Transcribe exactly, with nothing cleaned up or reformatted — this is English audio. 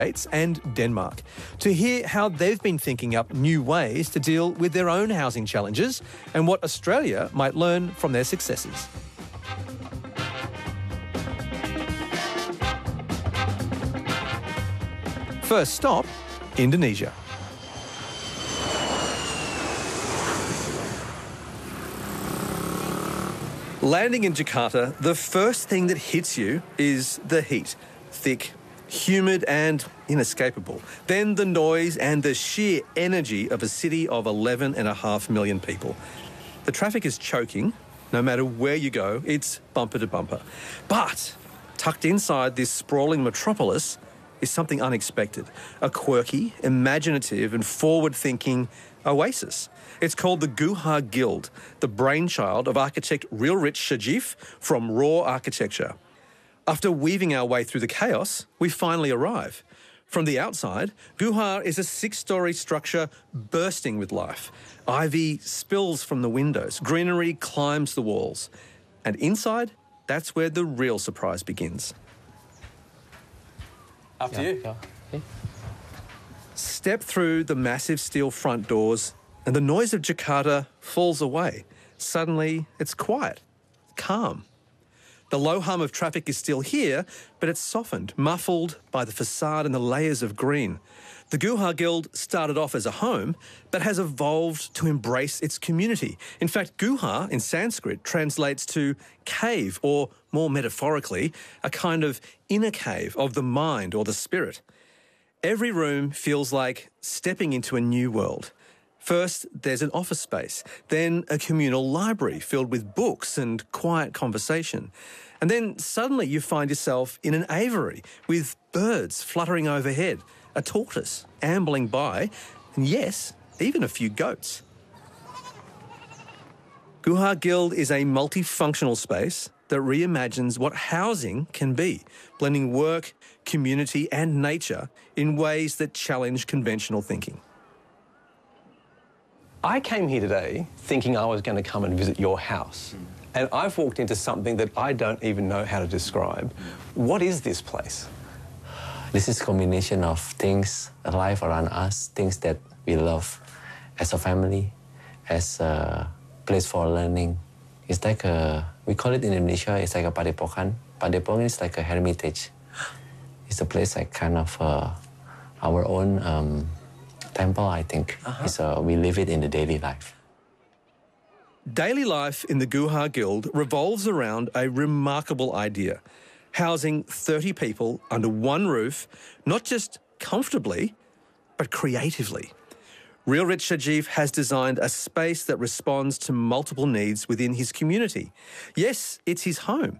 States and Denmark to hear how they've been thinking up new ways to deal with their own housing challenges and what Australia might learn from their successes. First stop, Indonesia. Landing in Jakarta, the first thing that hits you is the heat. Thick, humid and inescapable. Then the noise and the sheer energy of a city of eleven and a half million people. The traffic is choking. No matter where you go, it's bumper to bumper. But tucked inside this sprawling metropolis is something unexpected. A quirky, imaginative and forward-thinking oasis. It's called the Guha Guild, the brainchild of architect Rilrit Shajif from Raw Architecture. After weaving our way through the chaos, we finally arrive. From the outside, Guha is a six-storey structure bursting with life. Ivy spills from the windows, greenery climbs the walls. And inside, that's where the real surprise begins. After yeah, you. Yeah. Okay. Step through the massive steel front doors and the noise of Jakarta falls away. Suddenly, it's quiet, calm. The low hum of traffic is still here, but it's softened, muffled by the facade and the layers of green. The Guha Guild started off as a home, but has evolved to embrace its community. In fact, Guha in Sanskrit translates to cave, or more metaphorically, a kind of inner cave of the mind or the spirit. Every room feels like stepping into a new world. First, there's an office space, then a communal library filled with books and quiet conversation. And then suddenly you find yourself in an aviary with birds fluttering overhead, a tortoise ambling by, and yes, even a few goats. Guha Guild is a multifunctional space that reimagines what housing can be, blending work, community and nature in ways that challenge conventional thinking. I came here today thinking I was going to come and visit your house. Mm. And I've walked into something that I don't even know how to describe. What is this place? This is a combination of things, life around us, things that we love as a family, as a place for learning. It's like a, we call it in Indonesia, it's like a padepokan. Padepokan is like a hermitage. It's a place like kind of uh, our own um, temple, I think. Uh-huh. It's, uh, we live it in the daily life. Daily life in the Guha Guild revolves around a remarkable idea. Housing thirty people under one roof, not just comfortably, but creatively. Rilrit Shajif has designed a space that responds to multiple needs within his community. Yes, it's his home,